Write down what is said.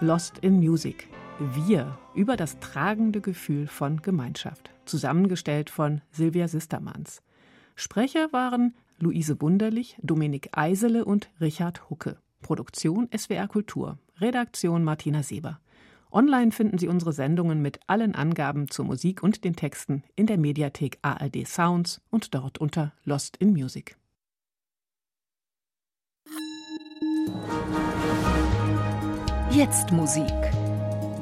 Lost in Music. Wir über das tragende Gefühl von Gemeinschaft. Zusammengestellt von Silvia Sistermans. Sprecher waren Luise Wunderlich, Dominik Eisele und Richard Hucke. Produktion SWR Kultur. Redaktion Martina Seber. Online finden Sie unsere Sendungen mit allen Angaben zur Musik und den Texten in der Mediathek ARD Sounds und dort unter Lost in Music. Jetzt Musik.